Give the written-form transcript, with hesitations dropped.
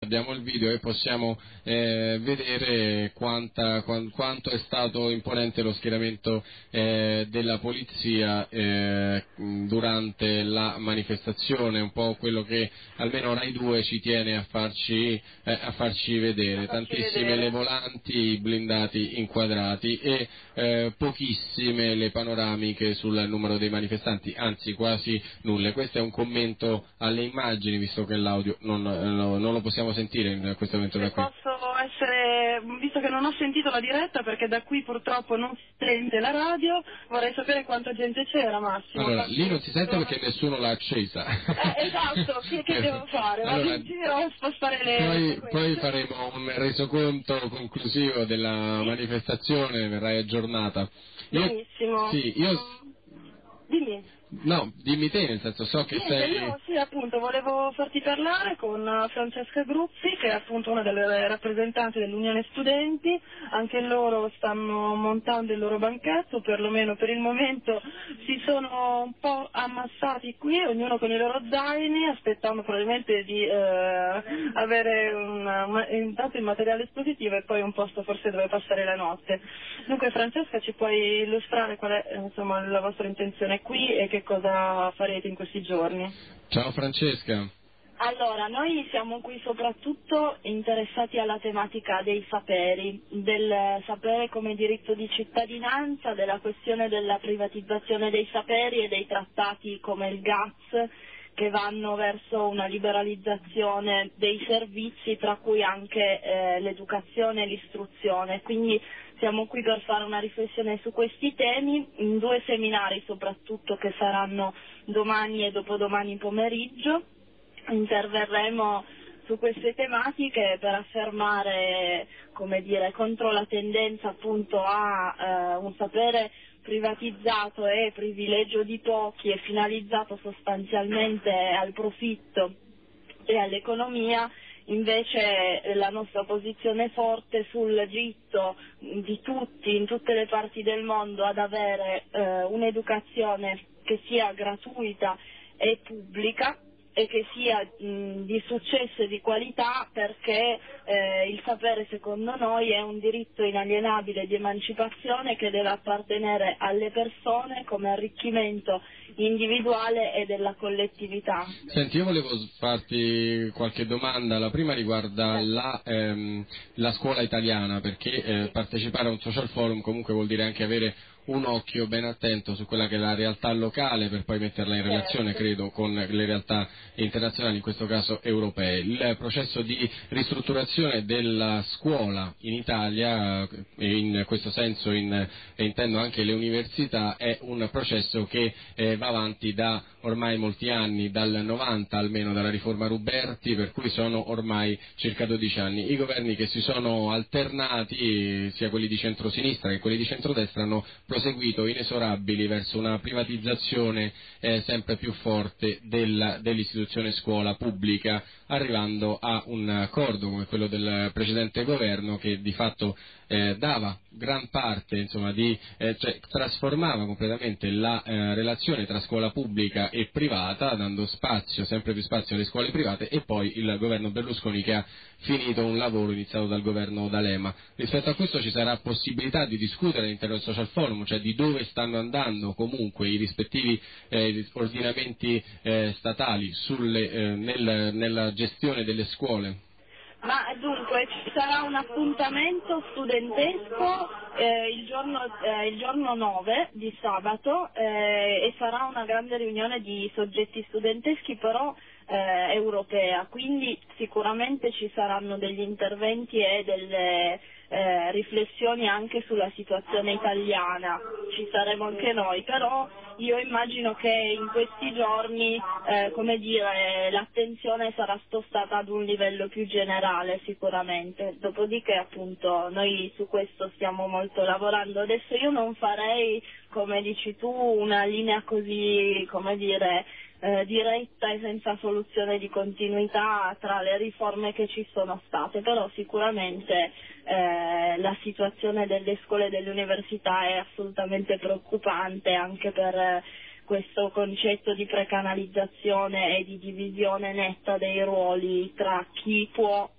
abbiamo il video e possiamo vedere quanto è stato imponente lo schieramento della polizia durante la manifestazione, un po' quello che almeno Rai 2 ci tiene a farci vedere. Tantissime le volanti, i blindati inquadrati e pochissime le panoramiche sul numero dei manifestanti, anzi quasi nulle. Questo è un commento alle immagini, visto che l'audio non lo possiamo sentire in questo momento da qui. Posso essere, visto che non ho sentito la diretta perché da qui purtroppo non si sente la radio, vorrei sapere quanta gente c'era, Massimo. Allora, lì non si sente perché nessuno l'ha accesa. Esatto, che devo fare? Vado Allora, in giro a spostare le... Poi faremo un resoconto conclusivo della manifestazione, verrai aggiornata. Benissimo. Dimmi. No, dimmi te, nel senso, so che sei... Io sì, appunto, volevo farti parlare con Francesca Gruppi, che è appunto una delle rappresentanti dell'Unione Studenti. Anche loro stanno montando il loro banchetto, perlomeno per il momento si sono un po' ammassati qui, ognuno con i loro zaini, aspettando probabilmente di avere intanto il materiale espositivo e poi un posto forse dove passare la notte. Dunque Francesca, ci puoi illustrare qual è insomma la vostra intenzione qui e che cosa farete in questi giorni? Ciao Francesca. Allora, noi siamo qui soprattutto interessati alla tematica dei saperi, del sapere come diritto di cittadinanza, della questione della privatizzazione dei saperi e dei trattati come il GATS che vanno verso una liberalizzazione dei servizi, tra cui anche l'educazione e l'istruzione. Quindi siamo qui per fare una riflessione su questi temi, in 2 seminari soprattutto che saranno domani e dopodomani pomeriggio. Interverremo su queste tematiche per affermare, come dire, contro la tendenza appunto a un sapere privatizzato e privilegio di pochi e finalizzato sostanzialmente al profitto e all'economia. Invece la nostra posizione forte sul diritto di tutti, in tutte le parti del mondo, ad avere un'educazione che sia gratuita e pubblica e che sia di successo e di qualità, perché il sapere secondo noi è un diritto inalienabile di emancipazione che deve appartenere alle persone come arricchimento individuale e della collettività. Senti, io volevo farti qualche domanda. La prima riguarda la scuola italiana, perché partecipare a un social forum comunque vuol dire anche avere un occhio ben attento su quella che è la realtà locale per poi metterla in relazione, credo, con le realtà internazionali, in questo caso europee. Il processo di ristrutturazione della scuola in Italia, e in questo senso intendo anche le università, è un processo che va avanti da ormai molti anni, dal 90 almeno, dalla riforma Ruberti, per cui sono ormai circa 12 anni. I governi che si sono alternati, sia quelli di centrosinistra che quelli di centrodestra, hanno proseguito inesorabili verso una privatizzazione sempre più forte dell'istituzione scuola pubblica, arrivando a un accordo come quello del precedente governo che di fatto dava gran parte, insomma, cioè trasformava completamente la relazione tra scuola pubblica e privata, dando sempre più spazio alle scuole private, e poi il governo Berlusconi che ha finito un lavoro iniziato dal governo D'Alema. Rispetto a questo ci sarà possibilità di discutere all'interno del social forum, cioè di dove stanno andando comunque i rispettivi ordinamenti statali nella gestione delle scuole? Ma dunque ci sarà un appuntamento studentesco il giorno 9 di sabato e sarà una grande riunione di soggetti studenteschi però europea, quindi sicuramente ci saranno degli interventi e delle riflessioni anche sulla situazione italiana, ci saremo anche noi, però io immagino che in questi giorni l'attenzione sarà spostata ad un livello più generale sicuramente, dopodiché appunto noi su questo stiamo molto lavorando. Adesso io non farei, come dici tu, una linea così, diretta e senza soluzione di continuità tra le riforme che ci sono state, però sicuramente la situazione delle scuole e delle università è assolutamente preoccupante anche per questo concetto di precanalizzazione e di divisione netta dei ruoli tra chi può